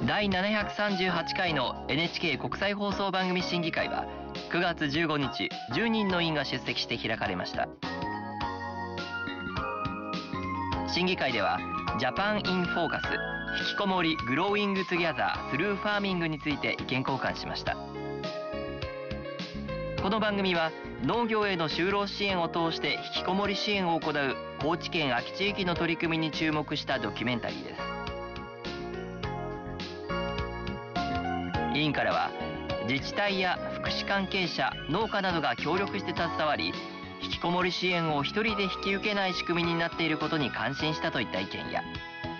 第738回の NHK 国際放送番組審議会は9月15日10人の委員が出席して開かれました。審議会ではジャパンインフォーカス引きこもりグローイングトゥギャザースルーファーミングについて意見交換しました。この番組は農業への就労支援を通して引きこもり支援を行う高知県安芸地域の取り組みに注目したドキュメンタリーです。委員からは自治体や福祉関係者、農家などが協力して携わり、引きこもり支援を一人で引き受けない仕組みになっていることに感心したといった意見や、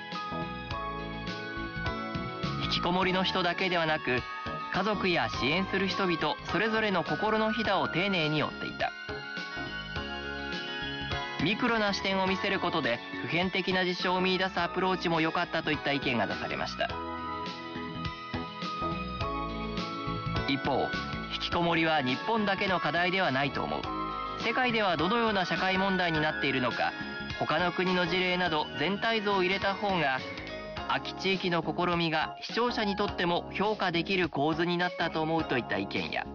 引きこもりの人だけではなく家族や支援する人々それぞれの心のひだを丁寧に追っていた、ミクロな視点を見せることで普遍的な事象を見出すアプローチも良かったといった意見が出されました。一方、引きこもりは日本だけの課題ではないと思う、世界ではどのような社会問題になっているのか、他の国の事例など全体像を入れた方が安芸地域の試みが視聴者にとっても評価できる構図になったと思うといった意見や、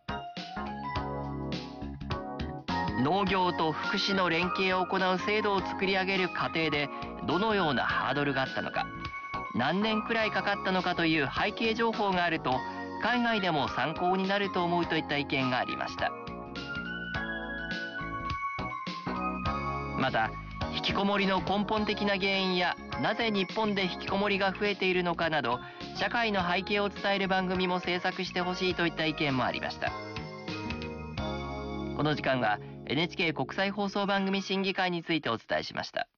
農業と福祉の連携を行う制度を作り上げる過程でどのようなハードルがあったのか、何年くらいかかったのかという背景情報があると海外でも参考になると思うといった意見がありました。また、引きこもりの根本的な原因やなぜ日本で引きこもりが増えているのかなど社会の背景を伝える番組も制作してほしいといった意見もありました。この時間は NHK 国際放送番組審議会についてお伝えしました。